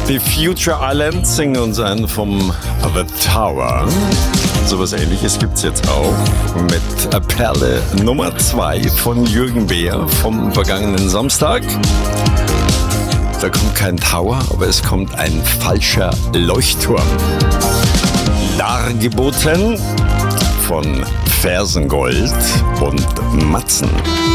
Die Future Islands singen uns ein vom The Tower. Sowas Ähnliches gibt's jetzt auch mit Perle Nummer 2 von Jürgen Beer vom vergangenen Samstag. Da kommt kein Tower, aber es kommt ein falscher Leuchtturm. Dargeboten von Fersengold und Matzen.